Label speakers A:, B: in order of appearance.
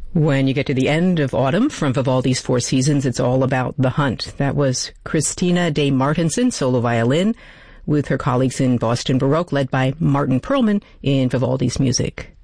A: When you get to the end of autumn from Vivaldi's Four Seasons, it's all about the hunt. That was Christina de Martensen, solo violin, with her colleagues in Boston Baroque, led by Martin Perlman in Vivaldi's music.